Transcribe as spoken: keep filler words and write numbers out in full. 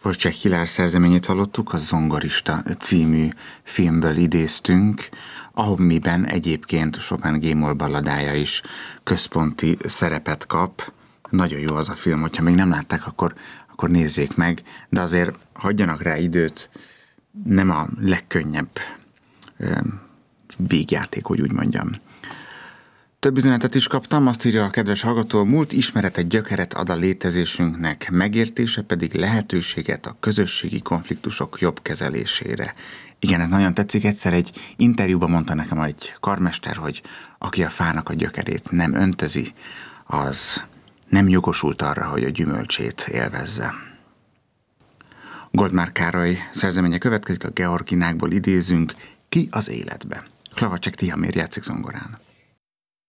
Wojciech Hilár szerzeményét hallottuk, a Zongorista című filmből idéztünk, amiben egyébként Chopin G-moll balladája is központi szerepet kap. Nagyon jó az a film, hogyha még nem látták, akkor, akkor nézzék meg, de azért hagyjanak rá időt, nem a legkönnyebb végjáték, hogy úgy mondjam. Több üzenetet is kaptam, azt írja a kedves hallgató, múlt ismeretet gyökeret ad a létezésünknek, megértése pedig lehetőséget a közösségi konfliktusok jobb kezelésére. Igen, ez nagyon tetszik, egyszer egy interjúban mondta nekem egy karmester, hogy aki a fának a gyökerét nem öntözi, az nem jogosult arra, hogy a gyümölcsét élvezze. Goldmár Károly szerzeménye következik, a Georginákból idézünk, Ki az életbe. Klavacek Tihamér játszik zongorán.